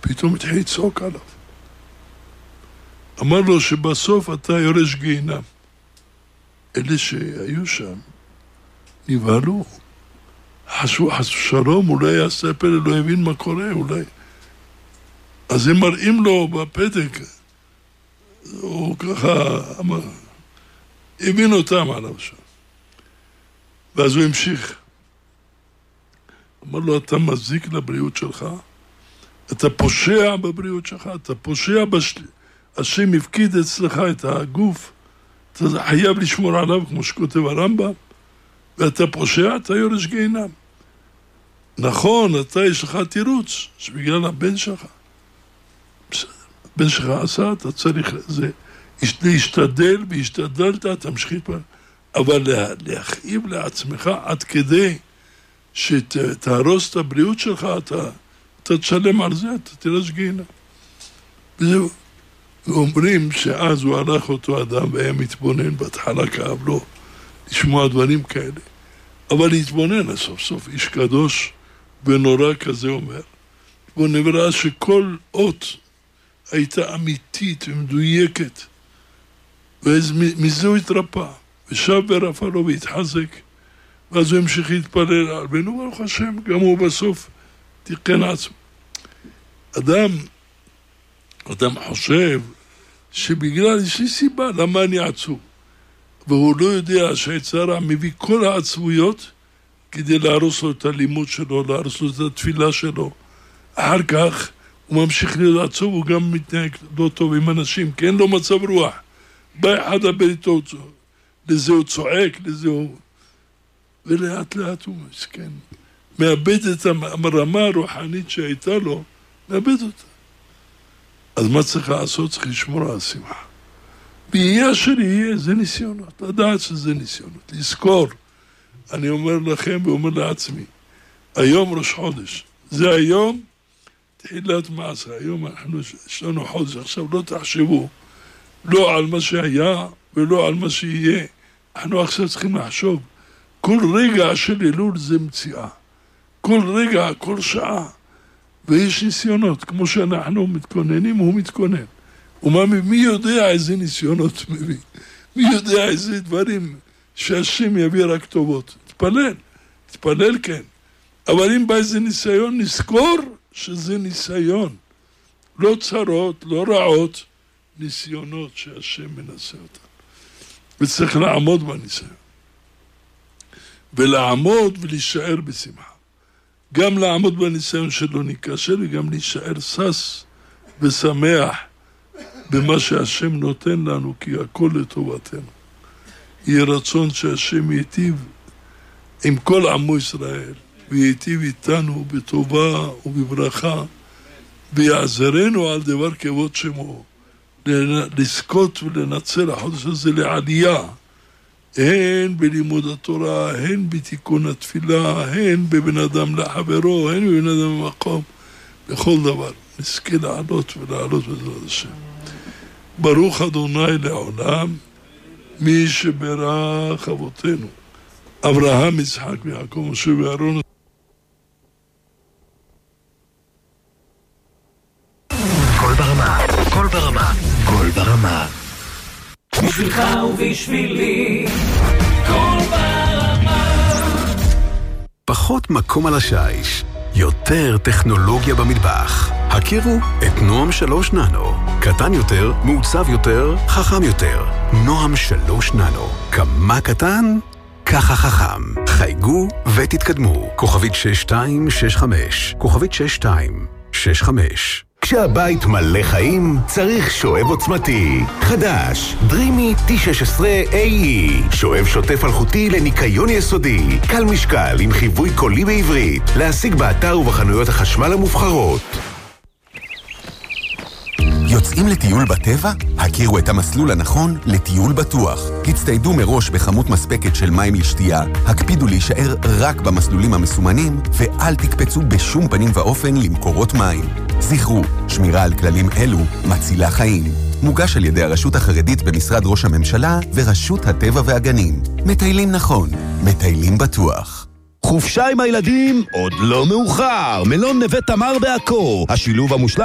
פתאום התחיל לצעוק עליו. אמר לו שבסוף אתה יורש גיהינם. אלה שהיו שם נבהלו. חשבו שלום, אולי יעשה פלא, לא הבין מה קורה, אולי. אז הם מראים לו בפתק, הוא ככה אמר, הבין אותם עליו שם. ואז הוא המשיך. אמר לו, אתה מזיק לבריאות שלך, אתה פושע בבריאות שלך, אתה פושע השם הפקיד אצלך את הגוף, אתה חייב לשמור עליו, כמו שכותב הרמב"ם, ואתה פושע, אתה יורש גיהינם. נכון, אתה יש לך תירוץ, שבגלל הבן שלך. בסדר, הבן שלך עשה, אתה צריך להשתדל, והשתדלת, תמשיך להתפלל. אבל להכאיב לעצמך עד כדי שתהרוס את הבריאות שלך, אתה תשלם על זה, אתה תירש גיהינם. וזהו. ואומרים שאז הוא הלך אותו אדם והיה מתבונן, בהתחלה כאב לו לשמוע דברים כאלה. אבל להתבונן סוף סוף, איש קדוש ונורא כזה אומר. והוא נברא שכל אות הייתה אמיתית ומדויקת. ומזה הוא התרפא. ושב ורפא לו והתחזק. ואז הוא המשיך להתפלל על בנו, ברוך השם, גם הוא בסוף תיקן עצמו. אדם חושב שבגלל איזושהי סיבה, למה אני עצוב? והוא לא יודע שהיצר מביא כל העצבויות כדי להרוס לו את הלימוד שלו, להרוס לו את התפילה שלו. אחר כך הוא ממשיך להיות עצוב, הוא גם מתנהג לא טוב עם אנשים, כי אין לו מצב רוח. בא אחד הבא איתו, לזה הוא צועק, לזה הוא... ולאט לאט הוא מסכן. מאבד את הרמה הרוחנית שהייתה לו, מאבד אותה. אז מה צריך לעשות? צריך לשמור על השמחה. ויהיה אשר יהיה, זה ניסיונות. לדעת שזה ניסיונות. לזכור. אני אומר לכם ואומר לעצמי, היום ראש חודש. זה היום תחילת מעשה. היום יש לנו חודש. עכשיו לא תחשבו לא על מה שהיה ולא על מה שיהיה. אנחנו עכשיו צריכים לחשוב. כל רגע של אלול זה מציאה. כל רגע, כל שעה. ויש ניסיונות, כמו שאנחנו מתכוננים, הוא מתכונן. מי יודע איזה ניסיונות מביא? מי יודע איזה דברים שהשם יביא רק טובות? תתפלל כן. אבל אם בא איזה ניסיון, נזכור שזה ניסיון. לא צרות, לא רעות, ניסיונות שהשם מנסה אותם. וצריך לעמוד בניסיון. ולעמוד ולהישאר בשמחה. גם לעמוד בניסיון שלו ניקשר, וגם להישאר סס ושמח במה שהשם נותן לנו, כי הכל לטובתנו. יהיה רצון שהשם ייטיב עם כל עמו ישראל, וייטיב איתנו בטובה ובברכה, ויעזרנו על דבר כבוד שמו, לזכות ולנצל החודש הזה לעלייה, הן בלימוד התורה, הן בתיקון התפילה, הן בבן אדם לחברו, הן בבן אדם במקום, בכל דבר. נזכה לעלות ולעלות בעזרת השם. ברוך אדוני לעולם, מי שברך אבותינו, אברהם, יצחק ויעקב, משה ואהרון. קול ברמה, קול ברמה, קול ברמה. בשבילך ובשבילי, קול ברמה. פחות מקום על השיש, יותר טכנולוגיה במטבח. הכירו את נועם 3 ננו. קטן יותר, מעוצב יותר, חכם יותר. נועם 3 ננו. כמה קטן? ככה חכם. חייגו ותתקדמו. כוכבית 6265. כוכבית 6265. כשהבית מלא חיים, צריך שואב עוצמתי. חדש, דרימי T16AE. שואב שוטף אלחוטי לניקיון יסודי. קל משקל עם חיווי קולי בעברית. להשיג באתר ובחנויות החשמל המובחרות. יוצאים לטיול בטבע? הכירו את המסלול הנכון לטיול בטוח. הצטיידו מראש בכמות מספקת של מים לשתייה, הקפידו להישאר רק במסלולים המסומנים, ואל תקפצו בשום פנים ואופן למקורות מים. זכרו, שמירה על כללים אלו מצילה חיים. מוגש על ידי הרשות החרדית במשרד ראש הממשלה ורשות הטבע והגנים. מטיילים נכון, מטיילים בטוח. חופשה עם הילדים עוד לא מאוחר. מלון נווה תמר בעכו. השילוב המושלם